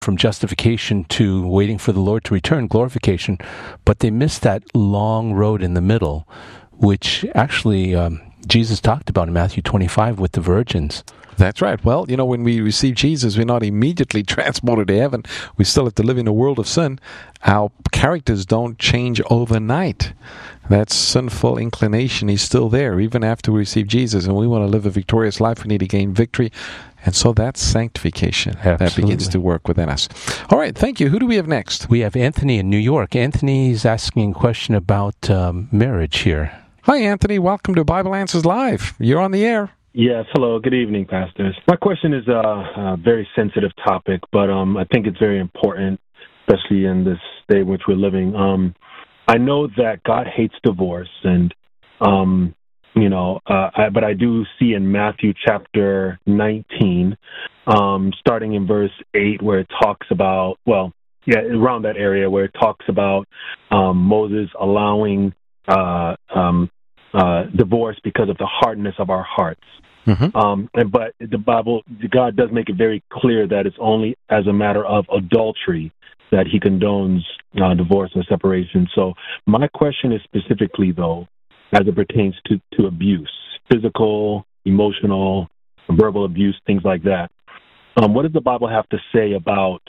from justification to waiting for the Lord to return, glorification, but they missed that long road in the middle, which actually Jesus talked about in Matthew 25 with the virgins. That's right. Well, when we receive Jesus, we're not immediately transported to heaven. We still have to live in a world of sin. Our characters don't change overnight. That sinful inclination is still there, even after we receive Jesus. And we want to live a victorious life. We need to gain victory. And so that's sanctification. Absolutely. That begins to work within us. All right, thank you. Who do we have next? We have Anthony in New York. Anthony is asking a question about marriage here. Hi, Anthony. Welcome to Bible Answers Live. You're on the air. Yes, hello. Good evening, pastors. My question is a very sensitive topic, but I think it's very important, especially in this day in which we're living. I know that God hates divorce, and but I do see in Matthew chapter 19, starting in verse 8, where it talks about, around that area where it talks about Moses allowing divorce because of the hardness of our hearts. Mm-hmm. But God does make it very clear that it's only as a matter of adultery that he condones divorce or separation. So my question is specifically, though, as it pertains to abuse, physical, emotional, verbal abuse, things like that. What does the Bible have to say about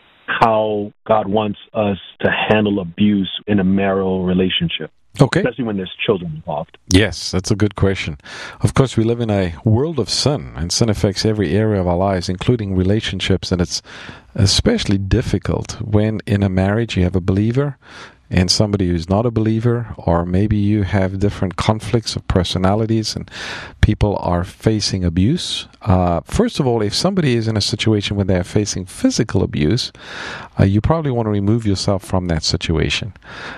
how God wants us to handle abuse in a marital relationship? Okay. Especially when there's children involved. Yes, that's a good question. Of course, we live in a world of sin, and sin affects every area of our lives, including relationships, and it's especially difficult when in a marriage you have a believer and somebody who's not a believer, or maybe you have different conflicts of personalities and people are facing abuse. First of all, if somebody is in a situation where they're facing physical abuse, you probably want to remove yourself from that situation.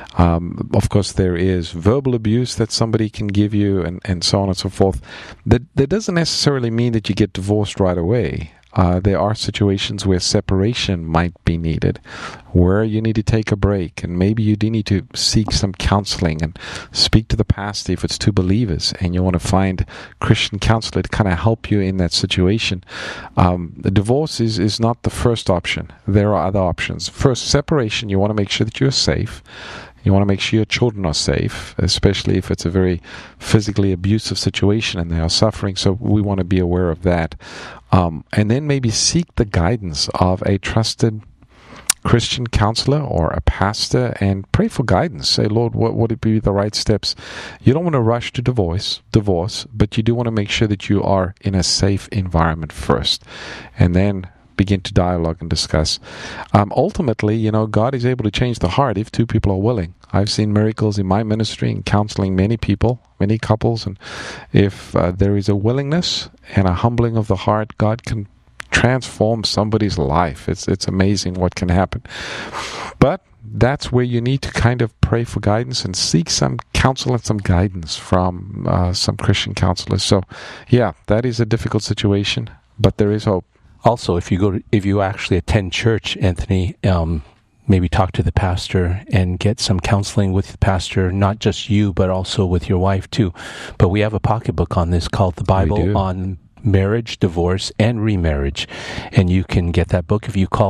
Of course, there is verbal abuse that somebody can give you and so on and so forth. That doesn't necessarily mean that you get divorced right away. There are situations where separation might be needed, where you need to take a break, and maybe you do need to seek some counseling and speak to the pastor if it's two believers, and you want to find Christian counselor to kind of help you in that situation. The divorce is not the first option. There are other options. First, separation. You want to make sure that you're safe. You want to make sure your children are safe, especially if it's a very physically abusive situation and they are suffering. So we want to be aware of that. And then maybe seek the guidance of a trusted Christian counselor or a pastor and pray for guidance. Say, Lord, what would be the right steps? You don't want to rush to divorce, but you do want to make sure that you are in a safe environment first. And then begin to dialogue and discuss. Ultimately, God is able to change the heart if two people are willing. I've seen miracles in my ministry and counseling many people, many couples, and if there is a willingness and a humbling of the heart, God can transform somebody's life. It's amazing what can happen. But that's where you need to kind of pray for guidance and seek some counsel and some guidance from some Christian counselors. So, yeah, that is a difficult situation, but there is hope. Also, if you actually attend church, Anthony, maybe talk to the pastor and get some counseling with the pastor, not just you, but also with your wife too. But we have a pocketbook on this called The Bible on Marriage, Divorce, and Remarriage. And you can get that book if you call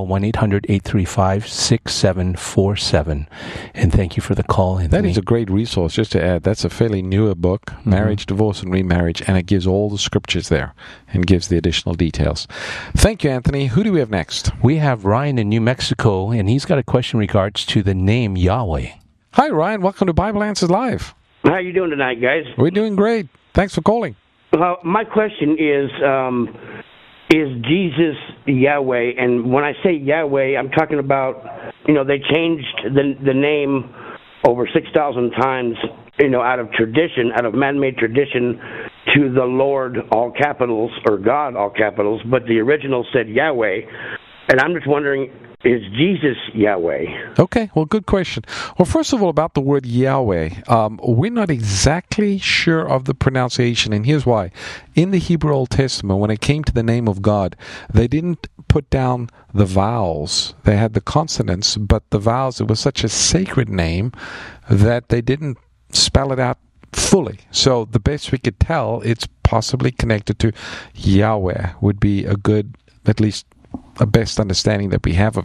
1-800-835-6747. And thank you for the call, Anthony. That is a great resource. Just to add, that's a fairly newer book, Marriage, Divorce, and Remarriage, and it gives all the scriptures there and gives the additional details. Thank you, Anthony. Who do we have next? We have Ryan in New Mexico, and he's got a question in regards to the name Yahweh. Hi, Ryan. Welcome to Bible Answers Live. How are you doing tonight, guys? We're doing great. Thanks for calling. My question is Jesus Yahweh? And when I say Yahweh, I'm talking about, they changed the name over 6,000 times, out of tradition, out of man-made tradition, to the Lord, all capitals, or God, all capitals, but the original said Yahweh. And I'm just wondering, is Jesus Yahweh? Okay, well, good question. Well, first of all, about the word Yahweh, we're not exactly sure of the pronunciation, and here's why. In the Hebrew Old Testament, when it came to the name of God, they didn't put down the vowels. They had the consonants, but the vowels, it was such a sacred name that they didn't spell it out fully. So the best we could tell, it's possibly connected to Yahweh would be a good, at least a best understanding that we have of